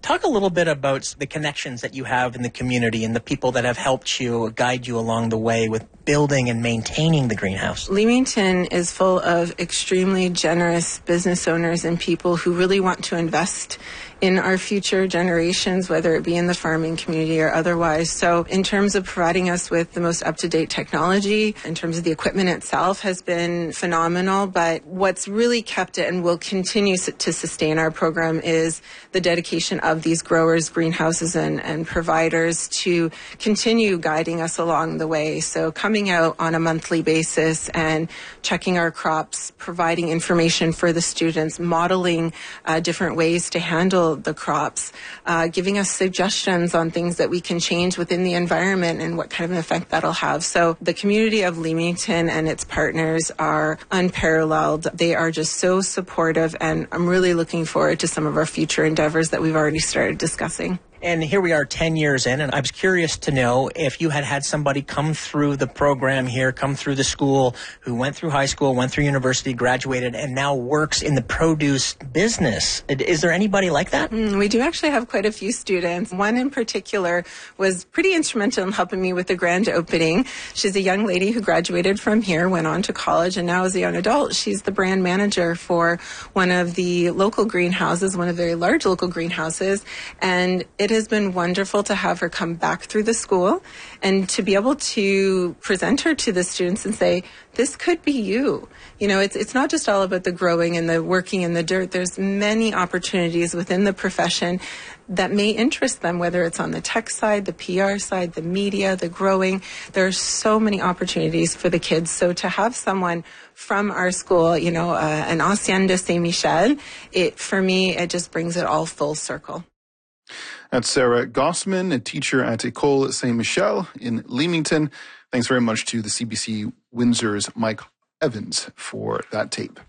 Talk a little bit about the connections that you have in the community and the people that have helped you, guide you along the way with building and maintaining the greenhouse. Leamington is full of extremely generous business owners and people who really want to invest in our future generations, whether it be in the farming community or otherwise. So in terms of providing us with the most up-to-date technology, in terms of the equipment itself has been phenomenal, but what's really kept it and will continue to sustain our program is the dedication of these growers, greenhouses, and providers to continue guiding us along the way. So coming out on a monthly basis and checking our crops, providing information for the students, modeling different ways to handle the crops, giving us suggestions on things that we can change within the environment and what kind of an effect that'll have. So the community of Leamington and its partners are unparalleled. They are just so supportive, and I'm really looking forward to some of our future endeavors that we've already started discussing. And here we are 10 years in, and I was curious to know if you had somebody come through the program here, come through the school, who went through high school, went through university, graduated, and now works in the produce business. Is there anybody like that? We do actually have quite a few students. One in particular was pretty instrumental in helping me with the grand opening. She's a young lady who graduated from here, went on to college, and now as a young adult, she's the brand manager for one of the local greenhouses, one of the very large local greenhouses, and it has been wonderful to have her come back through the school and to be able to present her to the students and say, this could be you. You know, it's not just all about the growing and the working in the dirt. There's many opportunities within the profession that may interest them, whether it's on the tech side, the PR side, the media, the growing. There are so many opportunities for the kids. So to have someone from our school, you know, an ancienne de Saint-Michel, for me, it just brings it all full circle. That's Sarah Gossman, a teacher at École Saint-Michel in Leamington. Thanks very much to the CBC Windsor's Mike Evans for that tape.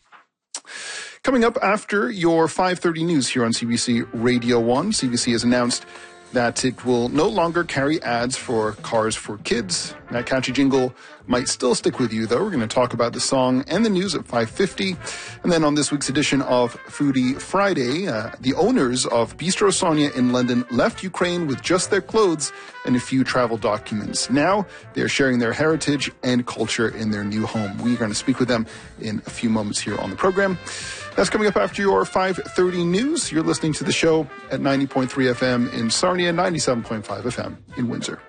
Coming up after your 5:30 news here on CBC Radio 1, CBC has announced that it will no longer carry ads for Cars for Kids. That catchy jingle might still stick with you, though. We're going to talk about the song and the news at 5:50. And then on this week's edition of Foodie Friday, the owners of Bistro Sonia in London left Ukraine with just their clothes and a few travel documents. Now they're sharing their heritage and culture in their new home. We're going to speak with them in a few moments here on the program. That's coming up after your 5:30 news. You're listening to the show at 90.3 FM in Sarnia, 97.5 FM in Windsor.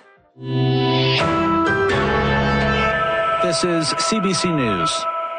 This is CBC News.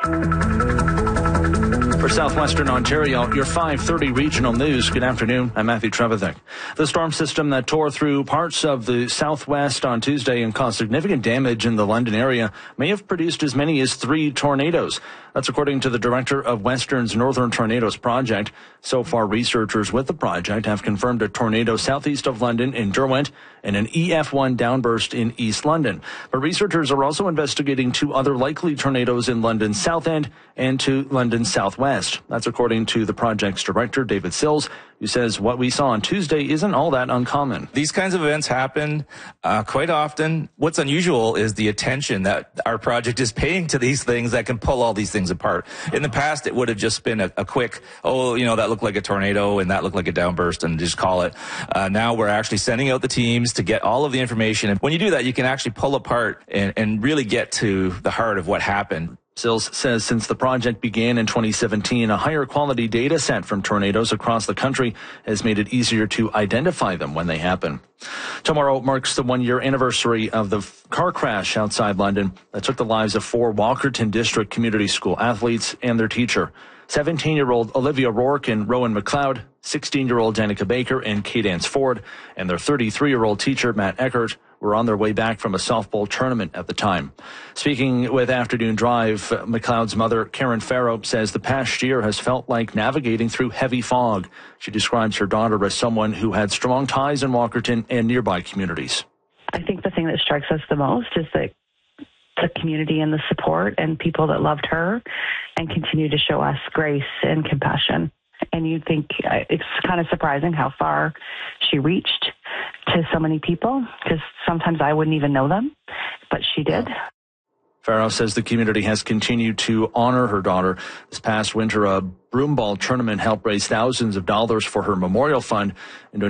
For Southwestern Ontario, your 5:30 regional news. Good afternoon. I'm Matthew Trevithick. The storm system that tore through parts of the southwest on Tuesday and caused significant damage in the London area may have produced as many as 3 tornadoes. That's according to the director of Western's Northern Tornadoes Project. So far, researchers with the project have confirmed a tornado southeast of London in Derwent and an EF1 downburst in East London. But researchers are also investigating 2 other likely tornadoes in London's South End and to London's southwest. That's according to the project's director, David Sills, who says what we saw on Tuesday isn't all that uncommon. These kinds of events happen quite often. What's unusual is the attention that our project is paying to these things that can pull all these things apart. In the past, it would have just been a quick, that looked like a tornado and that looked like a downburst and just call it. Now we're actually sending out the teams to get all of the information. And when you do that, you can actually pull apart and really get to the heart of what happened. Sills says since the project began in 2017, a higher quality data set from tornadoes across the country has made it easier to identify them when they happen. Tomorrow marks the 1-year anniversary of the car crash outside London that took the lives of 4 Walkerton District Community School athletes and their teacher. 17-year-old Olivia Rourke and Rowan McLeod, 16-year-old Danica Baker and Cadence Ford, and their 33-year-old teacher, Matt Eckert, were on their way back from a softball tournament at the time. Speaking with Afternoon Drive, McLeod's mother, Karen Farrow, says the past year has felt like navigating through heavy fog. She describes her daughter as someone who had strong ties in Walkerton and nearby communities. I think the thing that strikes us the most is that the community and the support and people that loved her and continue to show us grace and compassion. And you think it's kind of surprising how far she reached to so many people, because sometimes I wouldn't even know them, but she did. Farrow says the community has continued to honor her daughter. This past winter, a broomball tournament helped raise thousands of dollars for her memorial fund. And